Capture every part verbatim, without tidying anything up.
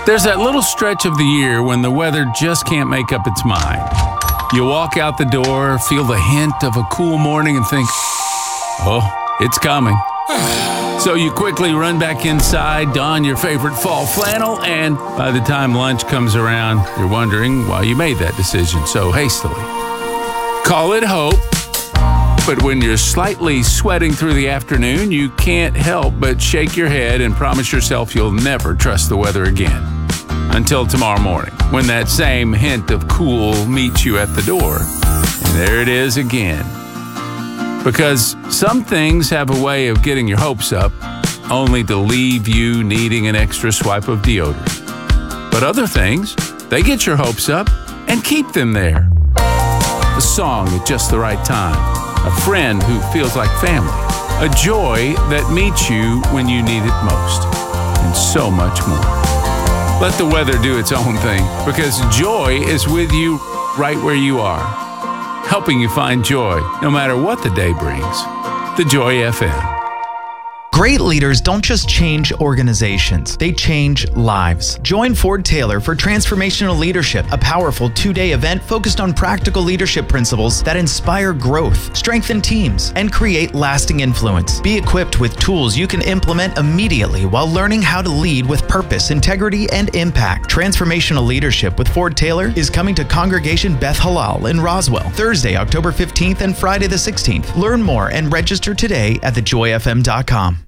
There's that little stretch of the year when the weather just can't make up its mind. You walk out the door, feel the hint of a cool morning and think, oh, it's coming. So you quickly run back inside, don your favorite fall flannel, and by the time lunch comes around, you're wondering why you made that decision so hastily. Call it hope. But when you're slightly sweating through the afternoon, you can't help but shake your head and promise yourself you'll never trust the weather again. Until tomorrow morning, when that same hint of cool meets you at the door. And there it is again. Because some things have a way of getting your hopes up, only to leave you needing an extra swipe of deodorant. But other things, they get your hopes up and keep them there. A song at just the right time. A friend who feels like family. A joy that meets you when you need it most. And so much more. Let the weather do its own thing, because joy is with you right where you are, helping you find joy no matter what the day brings. The Joy F M. Great leaders don't just change organizations, they change lives. Join Ford Taylor for Transformational Leadership, a powerful two-day event focused on practical leadership principles that inspire growth, strengthen teams, and create lasting influence. Be equipped with tools you can implement immediately while learning how to lead with purpose, integrity, and impact. Transformational Leadership with Ford Taylor is coming to Congregation Beth Halal in Roswell, Thursday, October fifteenth and Friday the sixteenth. Learn more and register today at the joy f m dot com.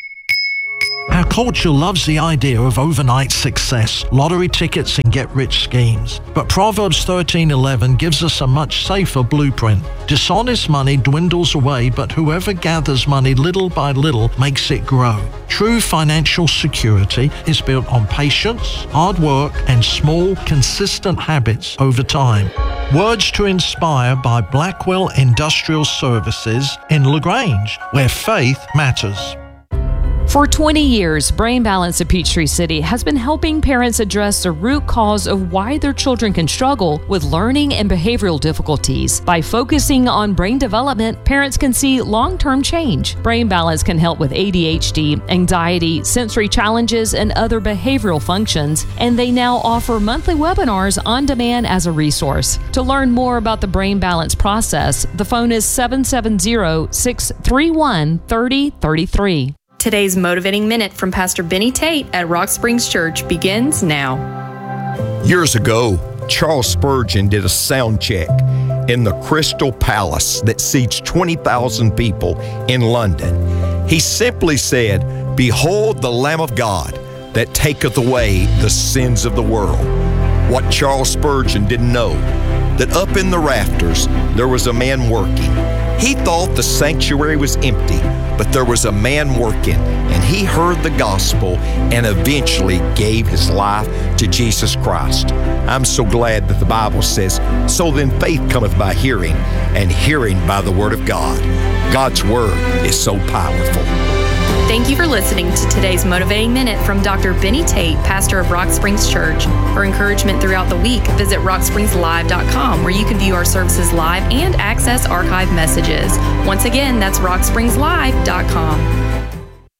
Our culture loves the idea of overnight success, lottery tickets, and get-rich schemes. But Proverbs thirteen eleven gives us a much safer blueprint. Dishonest money dwindles away, but whoever gathers money little by little makes it grow. True financial security is built on patience, hard work, and small, consistent habits over time. Words to Inspire by Blackwell Industrial Services in LaGrange, where faith matters. For twenty years, Brain Balance of Peachtree City has been helping parents address the root cause of why their children can struggle with learning and behavioral difficulties. By focusing on brain development, parents can see long-term change. Brain Balance can help with A D H D, anxiety, sensory challenges, and other behavioral functions, and they now offer monthly webinars on demand as a resource. To learn more about the Brain Balance process, the phone is seven seven zero, six three one, three zero three three. Today's Motivating Minute from Pastor Benny Tate at Rock Springs Church begins now. Years ago, Charles Spurgeon did a sound check in the Crystal Palace that seats twenty thousand people in London. He simply said, "Behold the Lamb of God that taketh away the sins of the world." What Charles Spurgeon didn't know, that up in the rafters there was a man working. He thought the sanctuary was empty, but there was a man working, and he heard the gospel and eventually gave his life to Jesus Christ. I'm so glad that the Bible says, "So then faith cometh by hearing, and hearing by the word of God." God's word is so powerful. Thank you for listening to today's Motivating Minute from Doctor Benny Tate, pastor of Rock Springs Church. For encouragement throughout the week, visit rock springs live dot com, where you can view our services live and access archived messages. Once again, that's rock springs live dot com.